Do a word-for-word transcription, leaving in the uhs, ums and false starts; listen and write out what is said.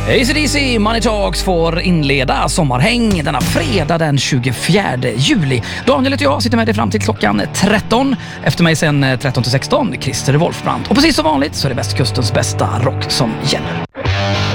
A C D C Money Talks får inleda sommarhäng denna fredag den tjugofjärde juli. Daniel och jag sitter med dig fram till klockan tretton. Efter mig sen tretton till sexton, Christer Wolfbrand. Och precis som vanligt så är det västkustens bästa rock som gäller.